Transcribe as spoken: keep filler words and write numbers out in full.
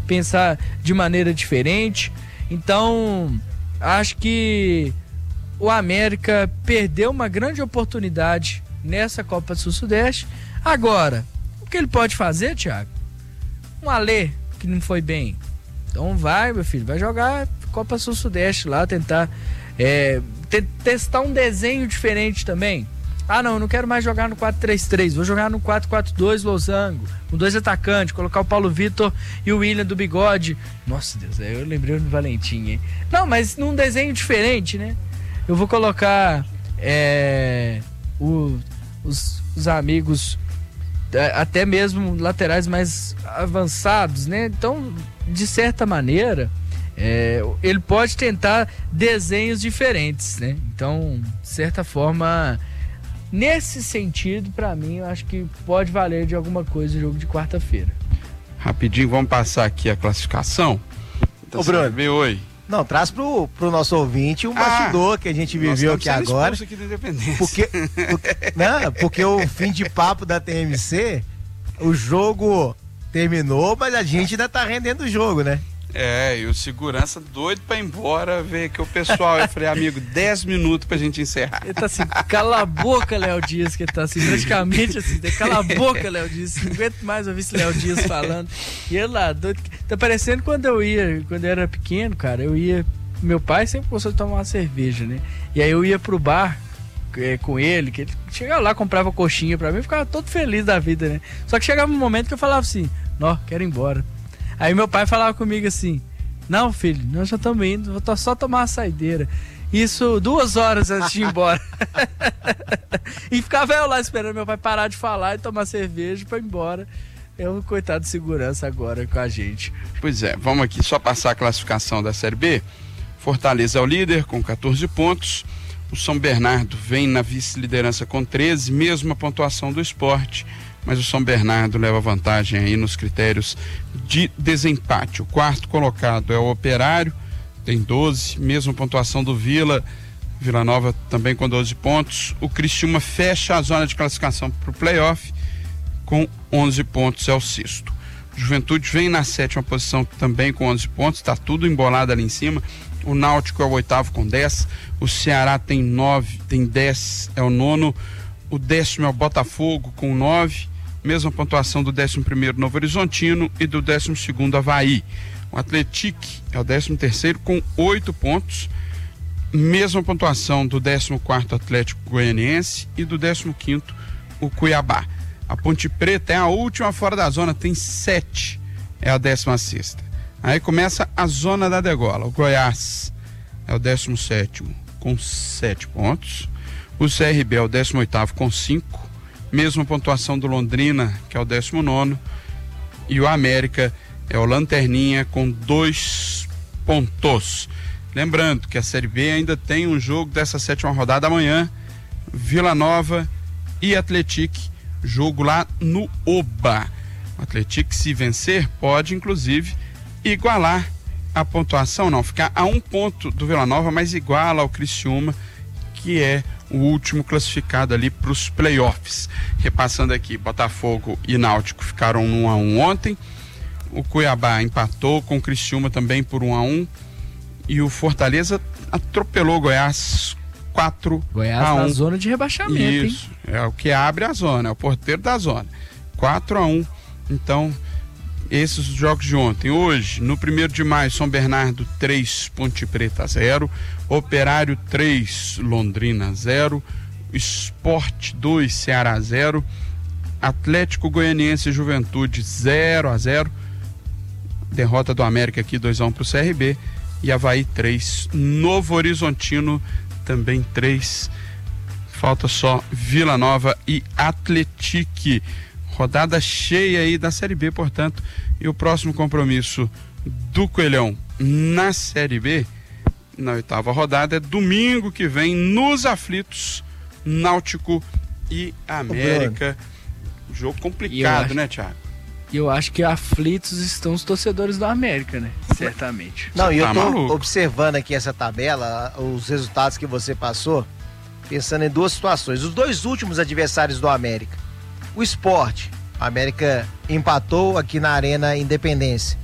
pensar de maneira diferente. Então, acho que o América perdeu uma grande oportunidade nessa Copa Sul-Sudeste. Agora, o que ele pode fazer, Thiago? Um Alê que não foi bem. Então vai, meu filho, vai jogar Copa Sul-Sudeste lá, tentar é, te- testar um desenho diferente também. Ah, não, eu não quero mais jogar no quatro três três, vou jogar no quatro quatro dois losango, com dois atacantes, colocar o Paulo Vitor e o William do Bigode. Nossa Deus, eu lembrei do Valentim, hein? Não, mas num desenho diferente, né? Eu vou colocar é, o, os, os amigos, até mesmo laterais mais avançados, né? Então, de certa maneira, é, ele pode tentar desenhos diferentes, né? Então, de certa forma, nesse sentido, para mim, eu acho que pode valer de alguma coisa o jogo de quarta-feira. Rapidinho, vamos passar aqui a classificação. Ô, Bruno. Sabe, oi. Não, traz pro, pro nosso ouvinte um ah, bastidor que a gente viveu aqui agora. Aqui da Independência. Porque, porque, não, porque o fim de papo da T M C, o jogo terminou, mas a gente ainda tá rendendo o jogo, né? É, e o segurança doido pra ir embora, ver que o pessoal, eu falei, amigo, dez minutos pra gente encerrar. Ele tá assim, cala a boca, Léo Dias, que ele tá assim, praticamente assim, cala a boca, Léo Dias, não aguento mais ouvir esse Léo Dias falando. E ele lá, doido, tá parecendo quando eu ia, quando eu era pequeno, cara, eu ia, meu pai sempre gostou de tomar uma cerveja, né? E aí eu ia pro bar é, com ele, que ele chegava lá, comprava coxinha pra mim, eu ficava todo feliz da vida, né? Só que chegava um momento que eu falava assim, nó, quero ir embora. Aí meu pai falava comigo assim, não, filho, nós já estamos indo, vou só tomar uma saideira. Isso duas horas antes de ir embora. E ficava eu lá esperando meu pai parar de falar e tomar cerveja pra ir embora. É um coitado de segurança agora com a gente. Pois é, vamos aqui só passar a classificação da Série B. Fortaleza é o líder com catorze pontos. O São Bernardo vem na vice-liderança com treze, mesma pontuação do Sport. Mas o São Bernardo leva vantagem aí nos critérios de desempate. O quarto colocado é o Operário, tem doze, mesma pontuação do Vila, Vila Nova também com doze pontos. O Criciúma fecha a zona de classificação para o playoff com onze pontos, é o sexto. O Juventude vem na sétima posição também com onze pontos, está tudo embolado ali em cima. O Náutico é o oitavo com dez, o Ceará tem nove, tem dez, é o nono. O décimo é o Botafogo com nove, mesma pontuação do décimo primeiro Novo Horizontino e do décimo segundo Avaí. O Atlético é o décimo terceiro com oito pontos, mesma pontuação do décimo quarto Atlético Goianiense e do décimo quinto o Cuiabá. A Ponte Preta é a última fora da zona, tem sete, é a décima sexta. Aí começa a zona da degola. O Goiás é o décimo sétimo com sete pontos. O C R B é o décimo oitavo com cinco, mesma pontuação do Londrina, que é o décimo nono, e o América é o Lanterninha com dois pontos. Lembrando que a Série B ainda tem um jogo dessa sétima rodada amanhã, Vila Nova e Atlético, jogo lá no Oba. O Atlético, se vencer, pode inclusive igualar a pontuação, não, ficar a um ponto do Vila Nova, mas iguala ao Criciúma, que é o último classificado ali para os playoffs. Repassando aqui, Botafogo e Náutico ficaram no um a um ontem. O Cuiabá empatou com o Criciúma também por um a um. E o Fortaleza atropelou o Goiás quatro a um. Goiás na zona de rebaixamento, Isso, hein? É o que abre a zona, é o porteiro da zona. quatro a um. Então, esses os jogos de ontem. Hoje, no primeiro de maio, São Bernardo três, Ponte Preta zero, Operário três, Londrina zero, Sport dois, Ceará zero, Atlético Goianiense e Juventude zero a zero, derrota do América aqui dois a um para o C R B, e Avaí três, Novo Horizontino também três, falta só Vila Nova e Atlético. Rodada cheia aí da Série B, portanto, e o próximo compromisso do Coelhão na Série B, na oitava rodada, é domingo que vem, nos aflitos, Náutico e América. Jogo complicado, acho, né, Thiago? E eu acho que aflitos estão os torcedores do América, né? Certamente. Não, e tá eu tô maluco. observando aqui essa tabela, os resultados que você passou, pensando em duas situações. Os dois últimos adversários do América. O Sport, a América empatou aqui na Arena Independência.